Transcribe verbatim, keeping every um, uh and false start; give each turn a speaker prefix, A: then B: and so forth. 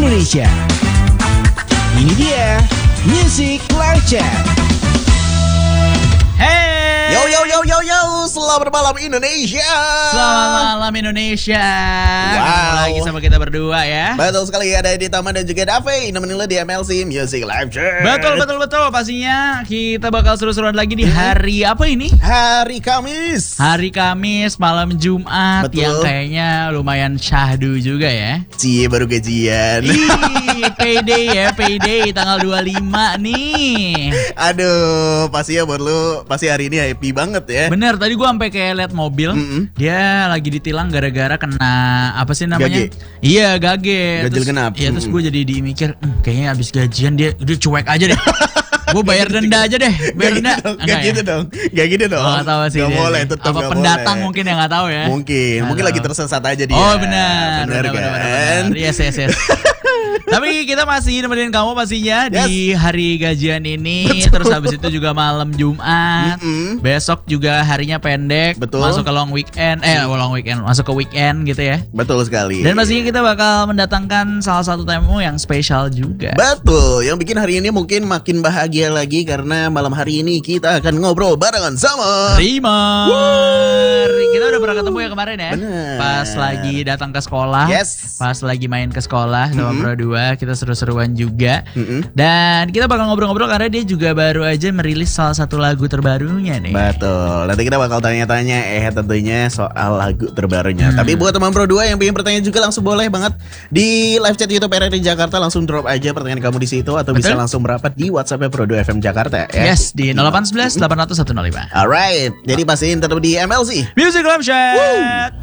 A: Indonesia. Ini dia Music Live Chat.
B: Hey,
C: Yo yo yo yo yo, selamat malam Indonesia.
B: selamat malam Indonesia.
C: Wow.
B: Ketemu lagi sama kita berdua ya.
C: Betul sekali, ada di Taman dan juga Dave nemenin lo di M L C Music Live Chat.
B: Betul betul betul. Pastinya kita bakal seru-seruan lagi di hari apa ini?
C: Hari Kamis.
B: Hari Kamis malam Jumat.
C: Betul.
B: Yang kayaknya lumayan syahdu juga ya.
C: Cie baru gajian.
B: Ih, payday ya, payday tanggal dua puluh lima nih.
C: Aduh, pasti ya buat lo pasti hari ini happy banget ya.
B: Bener, tadi gua sampai kayak liat mobil,
C: Mm-mm.
B: dia lagi ditilang gara-gara kena apa sih namanya?
C: Gage.
B: Iya, gage.
C: Ganjil
B: Terus-
C: genap.
B: Iya, terus
C: Mm-mm.
B: gue jadi dimikir, "Hmm, kayaknya abis gajian dia udah cuek aja deh. Gue bayar denda aja deh, bayar
C: Gak
B: denda."
C: gitu dong,
B: Enggak
C: gak
B: ya?
C: gitu dong, gak gitu dong.
B: Oh, gak tahu sih.
C: Gak
B: dia
C: boleh,
B: sih.
C: tetap
B: Apa
C: gak
B: pendatang
C: boleh.
B: mungkin yang gak tahu ya?
C: Mungkin,
B: Nggak
C: mungkin
B: tahu.
C: lagi tersesat aja dia.
B: Oh benar,
C: benar
B: benar,
C: kan?
B: benar, benar, benar. Yes, yes, yes. Tapi kita masih nemenin kamu pastinya di hari gajian ini.
C: Betul.
B: Terus habis itu juga malam Jumat.
C: Mm-mm.
B: Besok juga harinya pendek.
C: Betul.
B: Masuk ke long weekend. Eh, long weekend. Masuk ke weekend gitu ya.
C: Betul sekali.
B: Dan pastinya kita bakal mendatangkan salah satu tamu yang spesial juga.
C: Betul, yang bikin hari ini mungkin makin bahagia lagi karena malam hari ini kita akan ngobrol barengan sama
B: Rimar. Kita udah pernah ketemu ya kemarin ya.
C: Bener.
B: Pas lagi datang ke sekolah.
C: Yes.
B: Pas lagi main ke sekolah sama
C: Mm-mm.
B: Pro dua, kita seru-seruan juga.
C: Mm-mm.
B: Dan kita bakal ngobrol-ngobrol karena dia juga baru aja merilis salah satu lagu terbarunya nih.
C: Betul, nanti kita bakal tanya-tanya eh tentunya soal lagu terbarunya.
B: Hmm.
C: Tapi buat teman Pro dua yang pengen bertanya juga langsung boleh banget di live chat YouTube R R I Jakarta, langsung drop aja pertanyaan kamu di situ atau bisa
B: Betul.
C: langsung merapat di WhatsApp Pro dua F M Jakarta ya.
B: Yes, di nol delapan satu satu delapan nol nol satu nol lima.
C: Alright, jadi pastiin tetap di M L C.
B: Music Love Chat.